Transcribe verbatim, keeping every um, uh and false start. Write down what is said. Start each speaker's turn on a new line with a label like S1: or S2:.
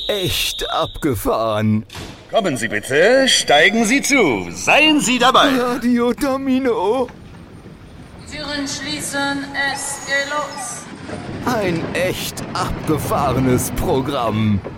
S1: echt abgefahren.
S2: Kommen Sie bitte, steigen Sie zu, seien Sie dabei.
S1: Radio Domino.
S3: Türen schließen, es geht los.
S1: Ein echt abgefahrenes Programm.